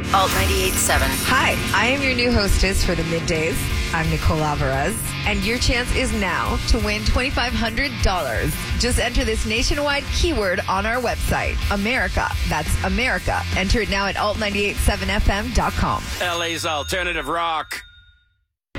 Alt 98.7. Hi, I am your new hostess for the middays. I'm Nicole Alvarez, and your chance is now to win $2,500. Just enter this nationwide keyword on our website, America. That's America. Enter it now at alt987fm.com. LA's alternative rock.